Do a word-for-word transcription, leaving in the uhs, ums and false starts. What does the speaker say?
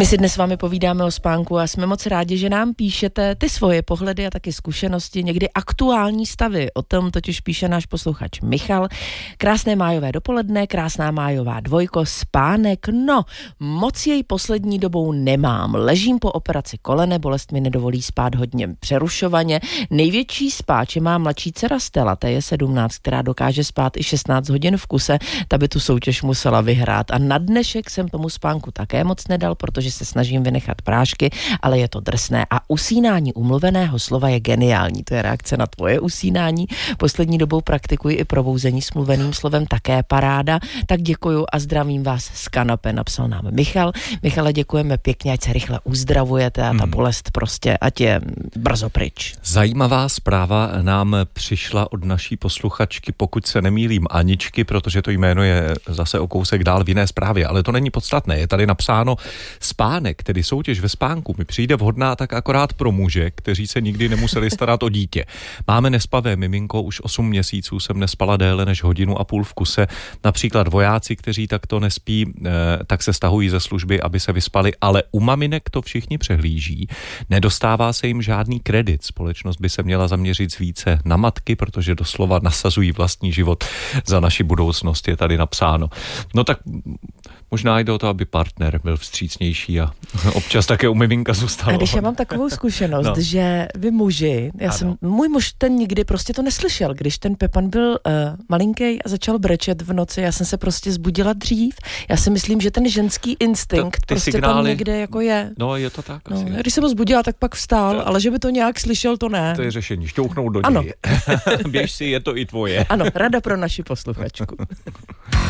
My si dnes s vámi povídáme o spánku a jsme moc rádi, že nám píšete ty svoje pohledy a taky zkušenosti, někdy aktuální stavy. O tom totiž píše náš posluchač Michal. Krásné májové dopoledne, krásná májová dvojko, spánek. No, moc jej poslední dobou nemám. Ležím po operaci kolene, bolest mi nedovolí spát hodně přerušovaně. Největší spáče má mladší dcera Stella, ta je sedmnáct, která dokáže spát i šestnáct hodin v kuse. Ta by tu soutěž musela vyhrát. A na dnešek jsem tomu spánku také moc nedal, protože že se snažím vynechat prášky, ale je to drsné. A usínání umluveného slova je geniální. To je reakce na tvoje usínání. Poslední dobou praktikuji i probouzení s mluveným slovem, také paráda. Tak děkuju a zdravím vás z kanapé, napsal nám Michal. Michale, děkujeme pěkně, ať se rychle uzdravujete a ta hmm. bolest prostě, ať je brzo pryč. Zajímavá zpráva nám přišla od naší posluchačky, pokud se nemýlím, Aničky, protože to jméno je zase o kousek dál v jiné zprávě, ale to není podstatné. Je tady napsáno: spánek, tedy soutěž ve spánku, mi přijde vhodná tak akorát pro muže, kteří se nikdy nemuseli starat o dítě. Máme nespavé miminko, už osm měsíců jsem nespala déle než hodinu a půl v kuse. Například vojáci, kteří takto nespí, tak se stahují ze služby, aby se vyspali, ale u maminek to všichni přehlíží. Nedostává se jim žádný kredit. Společnost by se měla zaměřit více na matky, protože doslova nasazují vlastní život za naši budoucnost, je tady napsáno. No tak možná jde o to, aby partner byl vstřícnější a občas také u miminka zůstalo. A když já mám takovou zkušenost, no. že vy muži, já ano. jsem, můj muž ten nikdy prostě to neslyšel, když ten Pepan byl uh, malinký a začal brečet v noci, já jsem se prostě zbudila dřív. Já si myslím, že ten ženský instinkt to, prostě signály, tam někde jako je. No, je to tak. No, asi když jsem ho zbudila, tak pak vstál, to, ale že by to nějak slyšel, to ne. To je řešení, šťouchnout do něj. Běž si, je to i tvoje. Ano, rada pro naši posluchačku.